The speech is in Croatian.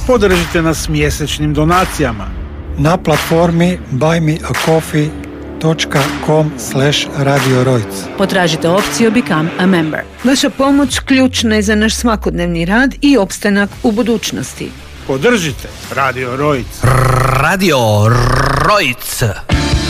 Podržite nas mjesečnim donacijama na platformi buymeacoffee.com/Radio Rojc. Potražite opciju Become a Member. Vaša pomoć ključna je za naš svakodnevni rad i opstanak u budućnosti. Podržite Radio Rojc. Radio Rojc.